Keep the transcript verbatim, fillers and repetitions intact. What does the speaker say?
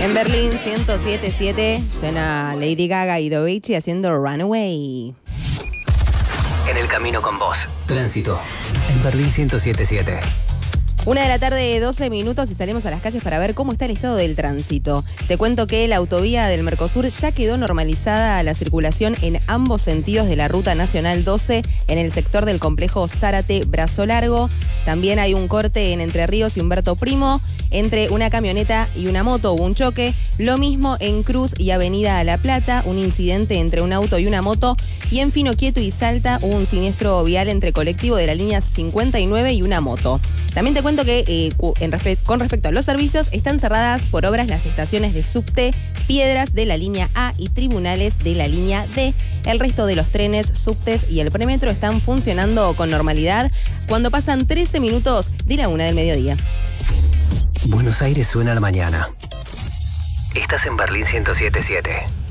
En Berlín ciento siete punto siete suena Lady Gaga y Doechii haciendo Runaway. En el camino con vos. Tránsito. En Berlín ciento siete punto siete. Una de la tarde, doce minutos, y salimos a las calles para ver cómo está el estado del tránsito. Te cuento que la autovía del Mercosur ya quedó normalizada la circulación en ambos sentidos de la Ruta Nacional doce en el sector del complejo Zárate-Brazo Largo. También hay un corte en Entre Ríos y Humberto Primo. Entre una camioneta y una moto hubo un choque. Lo mismo en Cruz y Avenida La Plata, un incidente entre un auto y una moto. Y en Fino Quieto y Salta hubo un siniestro vial entre colectivo de la línea cincuenta y nueve y una moto. También te cuento que eh, en respe- con respecto a los servicios, están cerradas por obras las estaciones de subte, Piedras de la línea A y Tribunales de la línea D. El resto de los trenes, subtes y el premetro están funcionando con normalidad cuando pasan trece minutos de la una del mediodía. Buenos Aires suena a la mañana. Estás en Berlín ciento siete punto siete.